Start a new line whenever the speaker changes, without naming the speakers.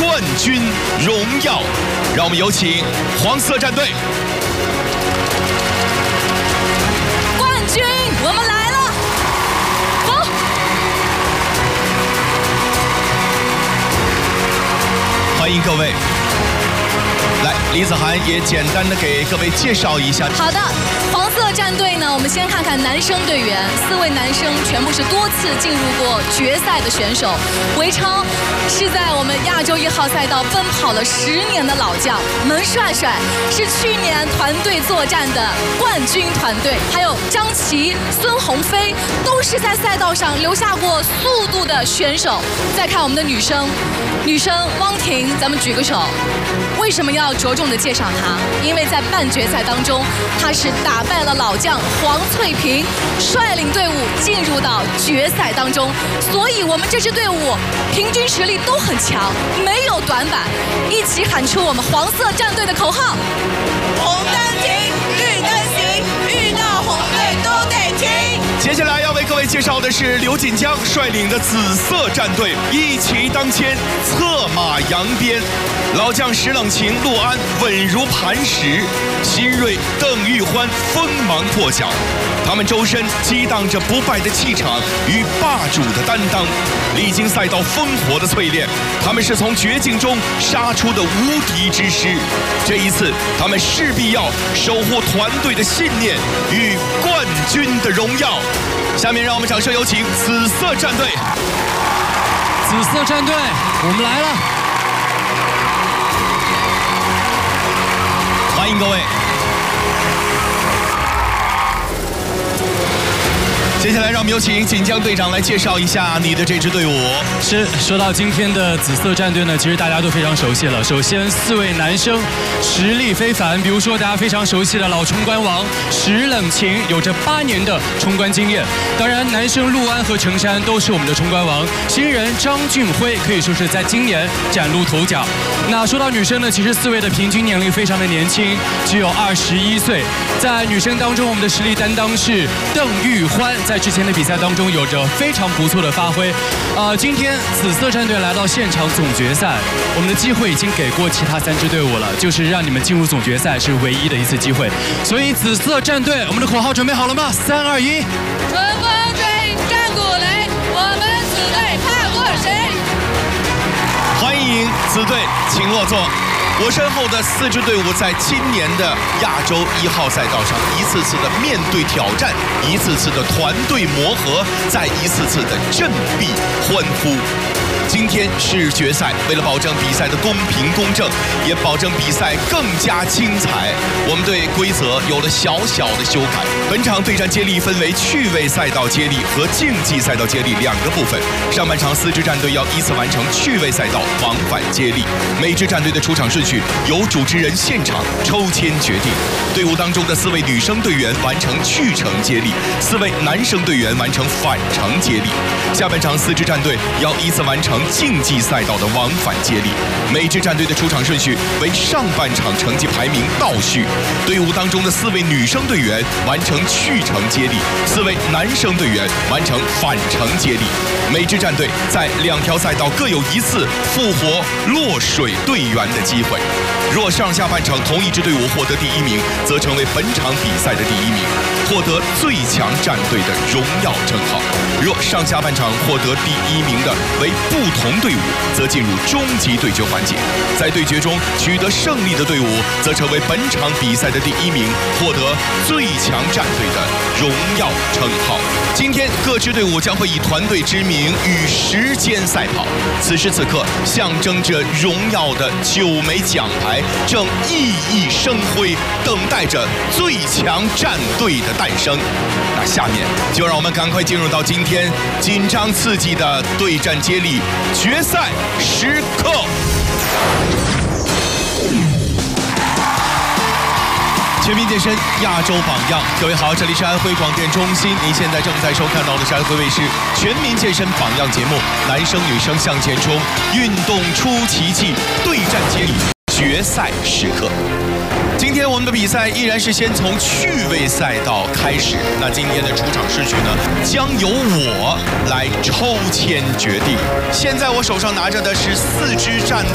冠军荣耀。让我们有请黄色战队。
冠军，我们来了！走。
欢迎各位。来，李子涵也简单的给各位介绍一下。
好的，黄色战队呢，我们先看看男生队员，4位男生全部是多次进入过决赛的选手。韦超是在我们亚洲1号赛道奔跑了10年的老将，门帅帅是去年团队作战的冠军团队，还有张琪、孙鸿飞都是在赛道上留下过速度的选手。再看我们的女生汪婷，咱们举个手。为什么要着重的介绍她？因为在半决赛当中，她是打败了老将黄翠萍，率领队伍进入到决赛当中。所以我们这支队伍平均实力都很强，没有短板。一起喊出我们黄色战队的口号：红灯停，绿灯行，遇到红队都得停。
接下来要为各位介绍的是刘锦江率领的紫色战队，一骑当千，策马扬鞭。老将石冷晴、陆安稳如磐石，新锐邓玉欢锋芒破晓。他们周身激荡着不败的气场与霸主的担当，历经赛道烽火的淬炼，他们是从绝境中杀出的无敌之师。这一次，他们势必要守护团队的信念与冠军的荣耀。下面让我们掌声有请紫色战队。
紫色战队，我们来了。
欢迎各位。接下来让我们有请锦江队长来介绍一下你的这支队伍。
是，说到今天的紫色战队呢，其实大家都非常熟悉了。首先4位男生实力非凡，比如说大家非常熟悉的老冲关王石冷晴，有着8年的冲关经验。当然，男生陆安和程山都是我们的冲关王。新人张俊辉可以说是在今年崭露头角。那说到女生呢，其实4位的平均年龄非常的年轻，只有21岁。在女生当中，我们的实力担当是邓玉欢，在之前的比赛当中有着非常不错的发挥。今天紫色战队来到现场总决赛，我们的机会已经给过其他3支队伍了，就是让你们进入总决赛是唯一的一次机会。所以紫色战队，我们的口号准备好了吗？3、2、1。
春风吹，战鼓擂，我们紫队怕过谁？
欢迎紫队，请落座。我身后的4支队伍在今年的亚洲1号赛道上，一次次的面对挑战，一次次的团队磨合，再一次次的振臂欢呼。今天是决赛，为了保证比赛的公平公正，也保证比赛更加精彩，我们对规则有了小小的修改。本场对战接力分为趣味赛道接力和竞技赛道接力2个部分。上半场4支战队要依次完成趣味赛道往返接力，每支战队的出场顺序由主持人现场抽签决定。队伍当中的4位女生队员完成去程接力，4位男生队员完成返程接力。下半场4支战队要依次完成竞技赛道的往返接力，每支战队的出场顺序为上半场成绩排名倒序。队伍当中的4位女生队员完成去程接力，4位男生队员完成返程接力。每支战队在2条赛道各有1次复活落水队员的机会。若上下半场同一支队伍获得第1名，则成为本场比赛的第1名，获得最强战队的荣耀称号。若上下半场获得第1名的为不同队伍，则进入终极对决环节。在对决中取得胜利的队伍，则成为本场比赛的第1名，获得最强战队的荣耀称号。今天各支队伍将会以团队之名与时间赛跑。此时此刻，象征着荣耀的9枚奖牌正熠熠生辉，等待着最强战队的诞生。那下面就让我们赶快进入到今天紧张刺激的对战接力决赛时刻。全民健身亚洲榜样，各位好，这里是安徽广电中心，您现在正在收看到的是安徽卫视全民健身榜样节目，男生女生向前冲，运动出奇迹，对战接力决赛时刻。今天我们的比赛依然是先从趣味赛道开始，那今天的出场顺序呢，将由我来抽签决定。现在我手上拿着的是4支战